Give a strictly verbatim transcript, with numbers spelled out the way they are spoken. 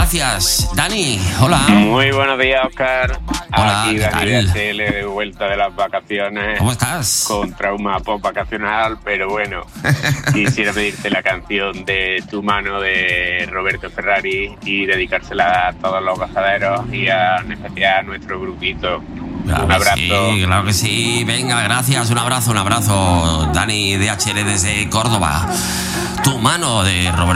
gracias. Dani, hola. Muy buenos días, Oscar. Hola, Aquí ¿qué Dani tal? de H L de vuelta de las vacaciones. ¿Cómo estás? Con trauma post-vacacional, pero bueno, quisiera pedirte la canción de Tu mano de Roberto Ferrari y dedicársela a todos los gozaderos y a, en especial a nuestro grupito. Claro Un que abrazo. sí, claro que sí. Venga, gracias. Un abrazo, un abrazo. Dani D H L desde Córdoba. Tu mano de Roberto